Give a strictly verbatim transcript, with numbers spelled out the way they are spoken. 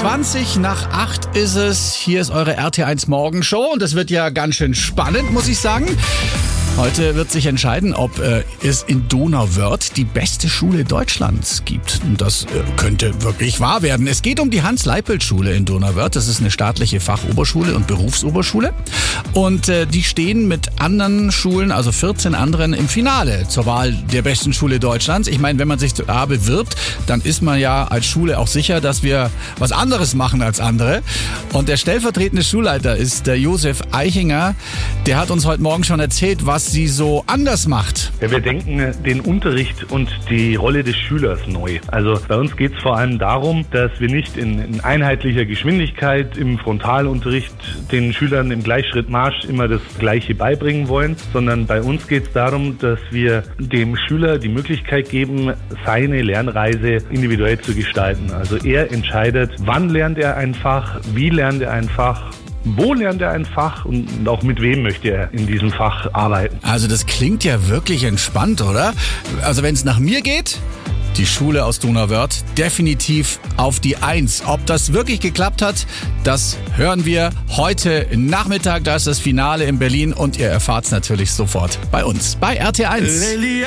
zwanzig nach acht ist es. Hier ist eure R T eins Morgenshow und das wird ja ganz schön spannend, muss ich sagen. Heute wird sich entscheiden, ob äh, es in Donauwörth die beste Schule Deutschlands gibt. Und das äh, könnte wirklich wahr werden. Es geht um die Hans-Leipold-Schule in Donauwörth. Das ist eine staatliche Fachoberschule und Berufsoberschule. Und äh, die stehen mit anderen Schulen, also vierzehn anderen, im Finale zur Wahl der besten Schule Deutschlands. Ich meine, wenn man sich da bewirbt, dann ist man ja als Schule auch sicher, dass wir was anderes machen als andere. Und der stellvertretende Schulleiter ist der Josef Eichinger. Der hat uns heute Morgen schon erzählt, was sie so anders macht. Ja, wir denken den Unterricht und die Rolle des Schülers neu. Also bei uns geht es vor allem darum, dass wir nicht in, in einheitlicher Geschwindigkeit im Frontalunterricht den Schülern im Gleichschrittmarsch immer das Gleiche beibringen wollen, sondern bei uns geht es darum, dass wir dem Schüler die Möglichkeit geben, seine Lernreise individuell zu gestalten. Also er entscheidet, wann lernt er ein Fach, wie lernt er ein Fach, wo lernt er ein Fach und auch mit wem möchte er in diesem Fach arbeiten. Also das klingt ja wirklich entspannt, oder? Also wenn es nach mir geht, die Schule aus Donauwörth definitiv auf die Eins. Ob das wirklich geklappt hat, das hören wir heute Nachmittag. Da ist das Finale in Berlin und ihr erfahrt es natürlich sofort bei uns, bei R T eins.